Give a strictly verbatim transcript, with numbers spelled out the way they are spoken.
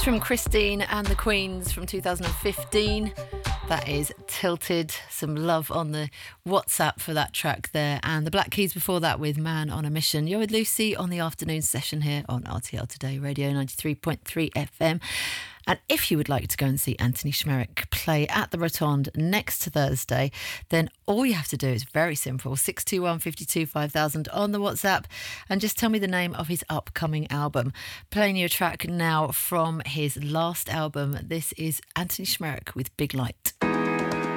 from Christine and the Queens from two thousand fifteen. That is Tilted. Some love on the WhatsApp for that track there. And the Black Keys before that with Man on a Mission. You're with Lucy on the afternoon session here on R T L Today Radio ninety-three point three F M. And if you would like to go and see Anthony Schmerich play at the Rotonde next Thursday, then all you have to do is very simple. six two one, five two, five thousand on the WhatsApp and just tell me the name of his upcoming album. Playing you a track now from his last album. This is Anthony Schmerich with Big Light.